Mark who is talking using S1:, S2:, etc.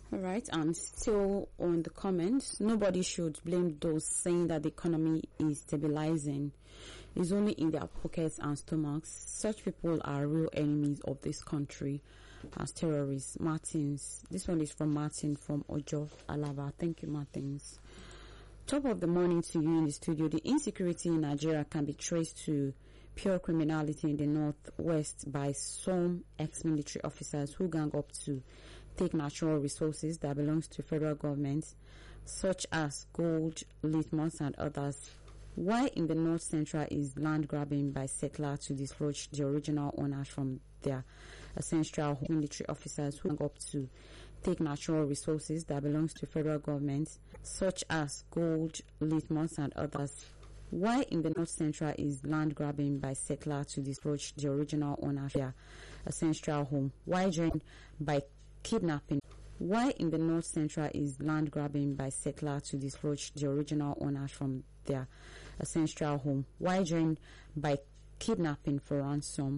S1: All right, and still on the comments, nobody should blame those saying that the economy is stabilizing. It's only in their pockets and stomachs. Such people are real enemies of this country as terrorists. Martins. This one is from Martin from Ojo, Alava. Thank you, Martins. Top of the morning to you in the studio. The insecurity in Nigeria can be traced to pure criminality in the northwest by some ex-military officers who gang up to take natural resources that belongs to federal government, such as gold, litmus, and others. Why in the north central is land grabbing by settlers to dislodge the original owners from their ancestral military officers who gang up to take natural resources that belongs to federal government, such as gold, litmus, and others. Why in the north central is land grabbing by settlers to dislodge the original owners from their ancestral home? Why joined by kidnapping? Why in the north central is land grabbing by settlers to dislodge the original owners from their ancestral home? Why joined by kidnapping for ransom?